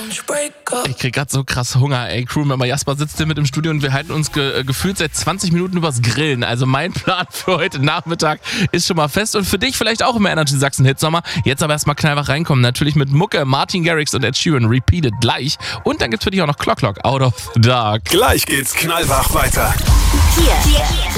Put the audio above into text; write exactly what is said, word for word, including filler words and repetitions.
Ich krieg grad so krass Hunger, ey. Crewmember Jasper sitzt hier mit im Studio und wir halten uns ge- gefühlt seit zwanzig Minuten übers Grillen. Also mein Plan für heute Nachmittag ist schon mal fest und für dich vielleicht auch im Energy Sachsen Hitsommer. Jetzt aber erstmal knallwach reinkommen. Natürlich mit Mucke, Martin Garrix und Ed Sheeran, Repeated gleich. Und dann gibt's für dich auch noch Clock Clock, Out of the Dark. Gleich geht's knallwach weiter. Hier, hier